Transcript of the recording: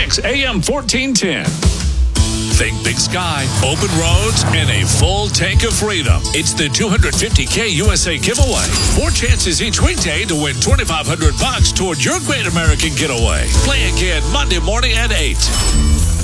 Kicks AM 1410. Think big sky, open roads, and a full tank of freedom. It's the $250K USA giveaway. 4 chances each weekday to win $2,500 toward your Great American Getaway. Play again Monday morning at 8.